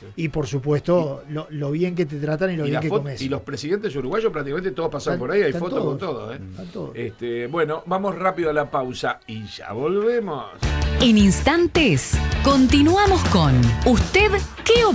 sí. Y por supuesto, lo bien que te tratan y lo bien que comes. Y los presidentes uruguayos prácticamente todos pasan por ahí, hay fotos con todo. Bueno, vamos rápido a la pausa y ya volvemos. En instantes, continuamos con ¿Usted qué opina?